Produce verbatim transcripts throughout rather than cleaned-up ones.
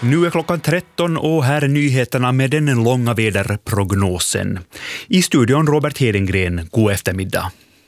Nu är klockan tretton och här är nyheterna med den långa väderprognosen. I studion Robert Hedengren, god eftermiddag.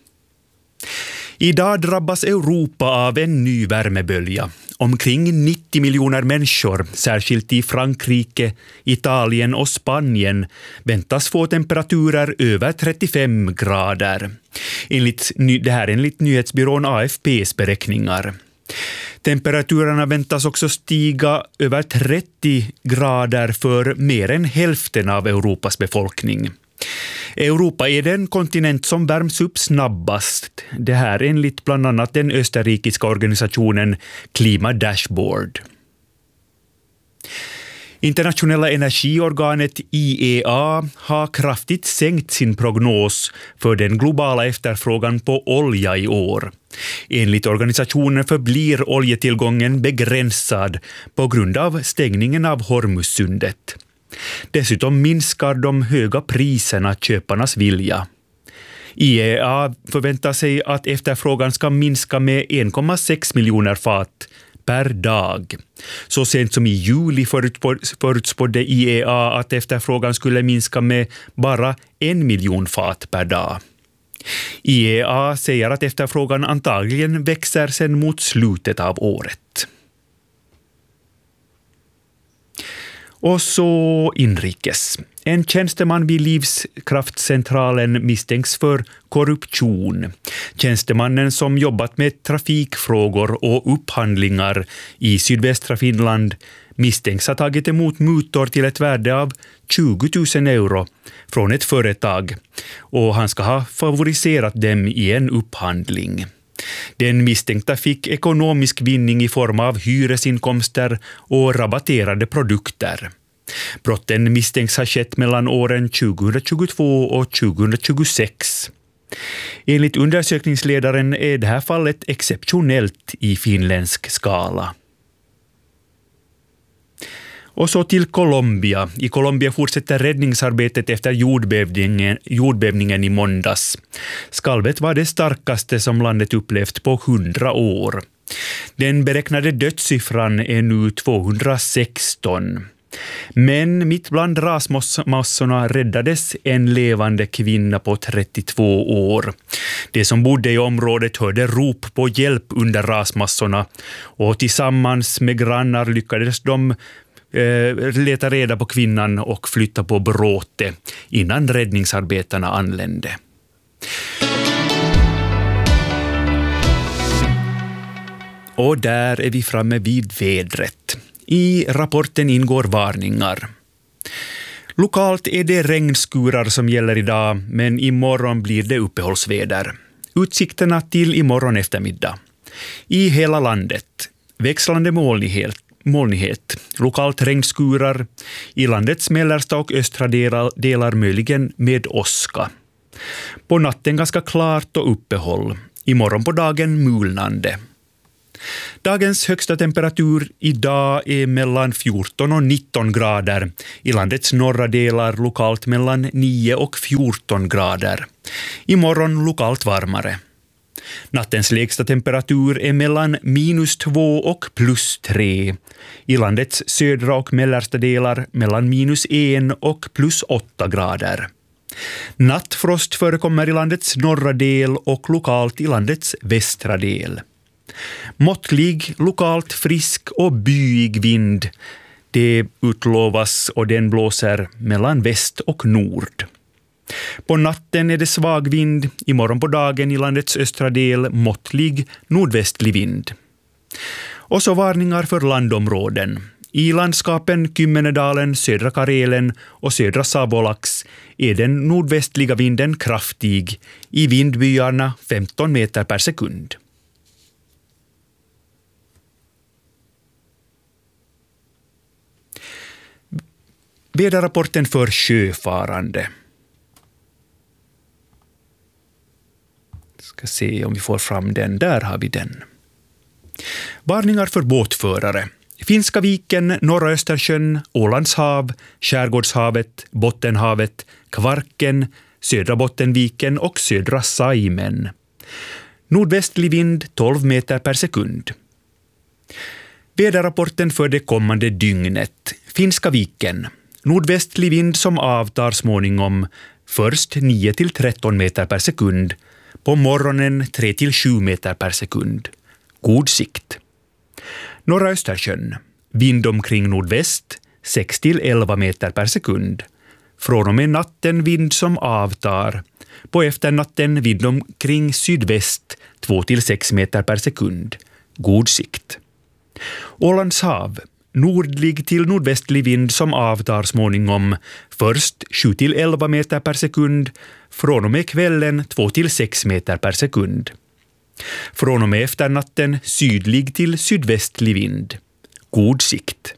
Idag drabbas Europa av en ny värmebölja. Omkring nittio miljoner människor, särskilt i Frankrike, Italien och Spanien, väntas få temperaturer över trettiofem grader. Enligt, det här enligt nyhetsbyrån A F P:s beräkningar. Temperaturerna väntas också stiga över trettio grader för mer än hälften av Europas befolkning. Europa är den kontinent som värms upp snabbast. Det här enligt bland annat den österrikiska organisationen Klima Dashboard. Internationella energiorganet I E A har kraftigt sänkt sin prognos för den globala efterfrågan på olja i år. Enligt organisationen förblir oljetillgången begränsad på grund av stängningen av Hormuzsundet. Dessutom minskar de höga priserna köparnas vilja. I E A förväntar sig att efterfrågan ska minska med en komma sex miljoner fat per dag. Så sent som i juli förutspådde I E A att efterfrågan skulle minska med bara en miljon fat per dag. I E A säger att efterfrågan antagligen växer sedan mot slutet av året. Och så inrikes. En tjänsteman vid Livskraftcentralen misstänks för korruption. Tjänstemannen som jobbat med trafikfrågor och upphandlingar i sydvästra Finland misstänks ha tagit emot mutor till ett värde av tjugo tusen euro från ett företag och han ska ha favoriserat dem i en upphandling. Den misstänkta fick ekonomisk vinning i form av hyresinkomster och rabatterade produkter. Brotten misstänks ha skett mellan åren tjugohundratjugotvå och tjugohundratjugosex. Enligt undersökningsledaren är det här fallet exceptionellt i finländsk skala. Och så till Colombia. I Colombia fortsätter räddningsarbetet efter jordbävningen, jordbävningen i måndags. Skalvet var det starkaste som landet upplevt på hundra år. Den beräknade dödssiffran är nu tvåhundrasexton. Men mitt bland rasmassorna räddades en levande kvinna på trettiotvå år. De som bodde i området hörde rop på hjälp under rasmassorna och tillsammans med grannar lyckades de leta reda på kvinnan och flytta på bråte innan räddningsarbetarna anlände. Och där är vi framme vid vädret. I rapporten ingår varningar. Lokalt är det regnskurar som gäller idag, men imorgon blir det uppehållsväder. Utsikterna till imorgon eftermiddag. I hela landet växlande molnighet. Molnighet, lokalt regnskurar, i landets mellersta och östra delar, delar möjligen med åska. På natten ganska klart och uppehåll, imorgon på dagen mulnande. Dagens högsta temperatur idag är mellan fjorton och nitton grader, i landets norra delar lokalt mellan nio och fjorton grader. Imorgon lokalt varmare. Nattens lägsta temperatur är mellan minus två och plus tre. I landets södra och mellersta delar mellan minus en och plus åtta grader. Nattfrost förekommer i landets norra del och lokalt i landets västra del. Måttlig, lokalt frisk och byig vind. Det utlovas och den blåser mellan väst och nord. På natten är det svag vind, imorgon på dagen i landets östra del måttlig nordvästlig vind. Och så varningar för landområden. I landskapen Kymmenedalen, södra Karelen och södra Savolax är den nordvästliga vinden kraftig, i vindbyarna femton meter per sekund. Väderrapporten för sjöfarande. Ska se om vi får fram den. Där har vi den. Varningar för båtförare. Finska viken, norra Östersjön, Ålands hav, Skärgårdshavet, Bottenhavet, Kvarken, södra Bottenviken och södra Saimen. Nordvästlig vind tolv meter per sekund. Väderrapporten för det kommande dygnet. Finska viken. Nordvästlig vind som avtar småningom. Först nio till tretton meter per sekund. På morgonen tre till sju meter per sekund. God sikt. Norra Östersjön. Vind omkring nordväst. sex till elva meter per sekund. Från och med natten vind som avtar. På efternatten vind omkring sydväst. två till sex meter per sekund. God sikt. Ålands hav. Nordlig till nordvästlig vind som avtar småningom. Först sju till elva meter per sekund. Från och med kvällen två till sex meter per sekund. Från och med efternatten sydlig till sydvästlig vind. God sikt.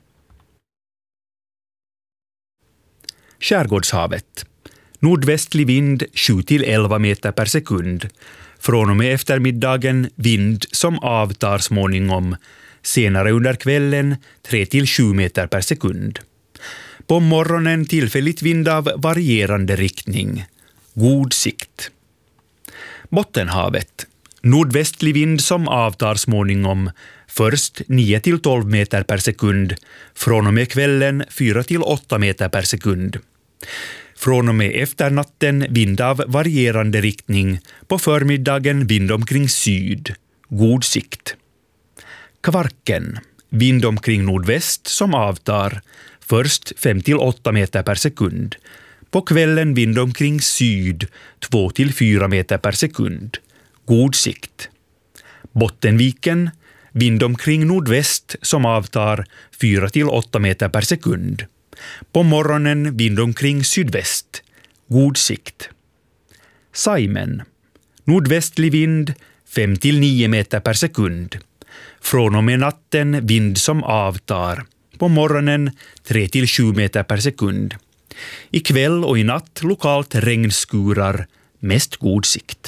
Skärgårdshavet. Nordvästlig vind sju till elva meter per sekund. Från och med eftermiddagen vind som avtar småningom. Senare under kvällen tre till sju meter per sekund. På morgonen tillfälligt vind av varierande riktning. God sikt. Bottenhavet. Nordvästlig vind som avtar småningom. Först nio till tolv meter per sekund. Från och med kvällen fyra till åtta meter per sekund. Från och med efternatten vind av varierande riktning. På förmiddagen vind omkring syd. God sikt. Kvarken. Vind omkring nordväst som avtar. Först fem till åtta meter per sekund. På kvällen vind omkring syd. två till fyra meter per sekund. God sikt. Bottenviken. Vind omkring nordväst som avtar. fyra till åtta meter per sekund. På morgonen vind omkring sydväst. God sikt. Saimen. Nordvästlig vind fem till nio meter per sekund. Från och med natten vind som avtar. På morgonen tre till sju meter per sekund. I kväll och i natt lokalt regnskurar. Mest god sikt.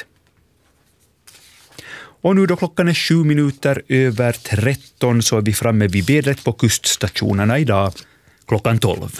Och nu då klockan är sju minuter över tretton så är vi framme vid vädret på kuststationerna idag. Klockan tolv.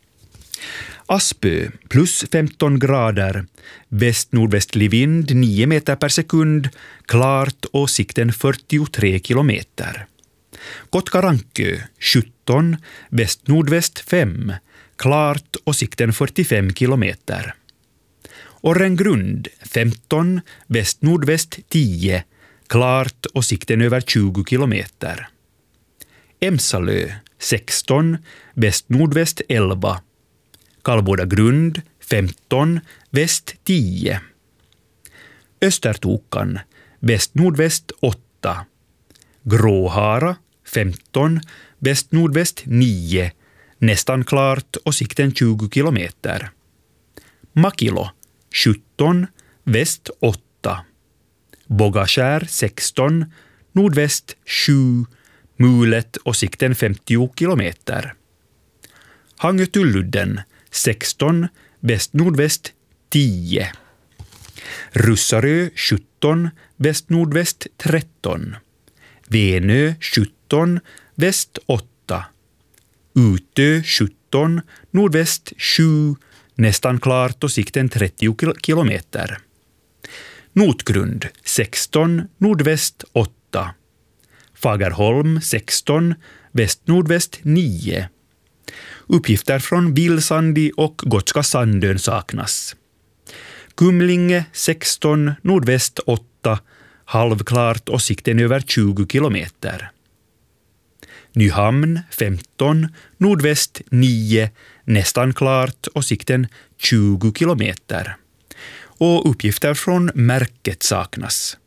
Aspö plus femton grader. Väst-nordvästlig vind nio meter per sekund. Klart och sikten fyrtiotre kilometer. Kotkarankö sjutton. Väst-nordväst fem. Klart och sikten fyrtiofem kilometer. Orrengrund femton. Väst-nordväst tio. Klart och sikten över tjugo kilometer. Emsalö sexton. Väst-nordväst elva. Kallboda grund femton. Väst tio. Östertokan väst-nordväst åtta. Gråhara femton. Väst-nordväst nio. Nästan klart och sikten tjugo kilometer. Makilo sjutton. Väst åtta. Bogaskär sexton. Nordväst sju. Mulet och sikten femtio kilometer. Hangötulludden sexton. Väst-nordväst tio. Russarö sjutton. Väst-nordväst tretton. Venö sjutton. Väst åtta. Utö sjutton. Nordväst sju. Nästan klart och sikten trettio kilometer. Notgrund sexton. Nordväst åtta. Fagerholm sexton. Väst-nordväst nio. Uppgifter från Vilsandi och Gotska Sandön saknas. Kumlinge sexton. Nordväst åtta. Halvklart och sikten över tjugo kilometer. Nyhamn femton. Nordväst nio. Nästan klart och sikten tjugo kilometer. Och uppgifter från märket saknas.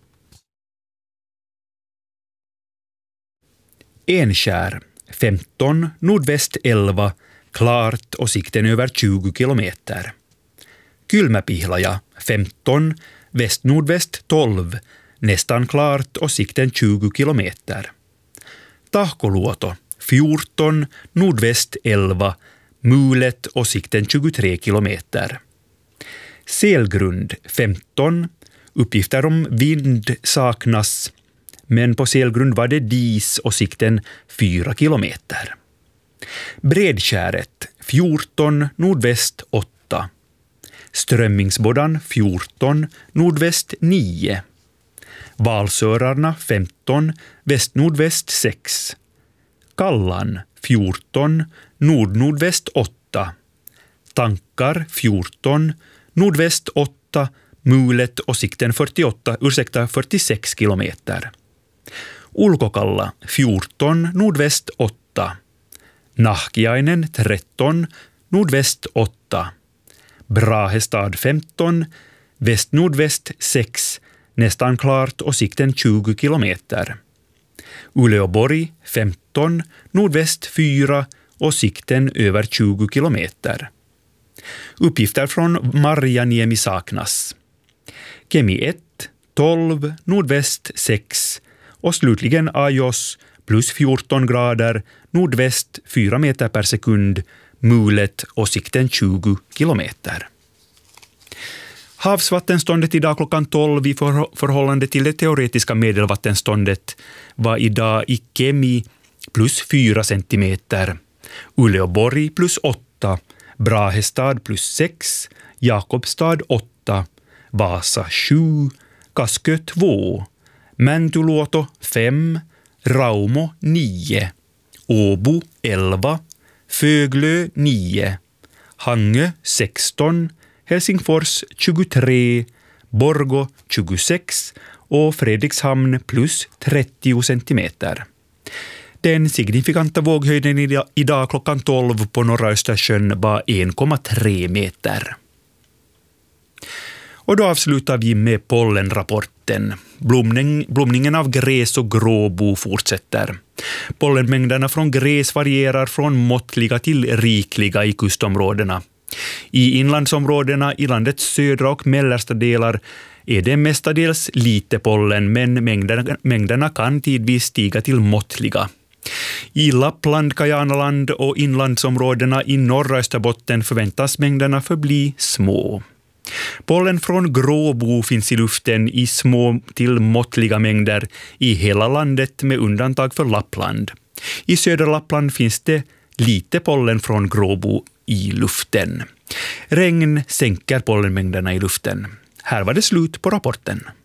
Enskär femton. Nordväst elva. Klart och sikten över tjugo kilometer. Kylmäpihlaja femton. Väst-nordväst tolv. Nästan klart och sikten tjugo kilometer. Tahkoluoto fjorton. Nordväst elva. Mulet och sikten tjugotre kilometer. Selgrund femton. Uppgifter om vind saknas. Men på Selgrund var det dis och sikten fyra kilometer. Bredskäret fjorton. Nordväst åtta. Strömmingsboddan fjorton. Nordväst nio. Valsörarna femton. Väst-nordväst sex. Kallan fjorton, nord-nordväst åtta. Tankar fjorton, nordväst åtta, mulet och sikten fyrtioåtta, ursäkta fyrtiosex kilometer. Ulkokalla fjorton, nordväst åtta. Nahkiainen tretton, nordväst åtta. Brahestad femton, väst-nordväst sex, nästan klart och sikten tjugo kilometer. Uleåborg femton, nordväst fyra och sikten över tjugo kilometer. Uppgifter från Marjaniemi saknas. Kemi ett, tolv, nordväst sex och slutligen Ajos plus fjorton grader, nordväst fyra meter per sekund, mulet och sikten tjugo kilometer. Havsvattenståndet idag klockan tolv i för- förhållande till det teoretiska medelvattenståndet var idag i Kemi plus fyra centimeter, Uleåborg plus åtta, Brahestad plus sex, Jakobstad åtta, Vasa sju, Kaskö två, Mäntyluoto fem, Raumo nio, Åbo elva, Föglö nio, Hangö sexton, Helsingfors tjugotre, Borgå tjugosex och Fredrikshamn plus trettio centimeter. Den signifikanta våghöjden idag klockan tolv på norra Östersjön var en komma tre meter. Och då avslutar vi med pollenrapporten. Blomning, blomningen av gräs och gråbo fortsätter. Pollenmängderna från gräs varierar från måttliga till rikliga i kustområdena. I inlandsområdena i landets södra och mellersta delar är det mestadels lite pollen, men mängderna, mängderna kan tidvis stiga till måttliga. I Lappland, Kajanaland och inlandsområdena i norra Österbotten förväntas mängderna förbli små. Pollen från gråbo finns i luften i små till måttliga mängder i hela landet med undantag för Lappland. I södra Lappland finns det lite pollen från gråbo i luften. Regn sänker pollenmängderna i luften. Här var det slut på rapporten.